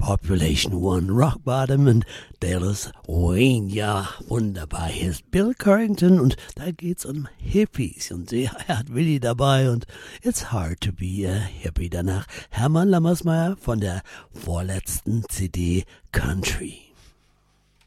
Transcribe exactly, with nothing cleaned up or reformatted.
Population One, Rock Bottom und Dallas Wayne. Ja, wunderbar. Hier ist Bill Currington und da geht's um Hippies. Und ja, er hat Willi dabei und It's Hard to Be a Hippie. Danach Hermann Lammersmeyer von der vorletzten C D Country.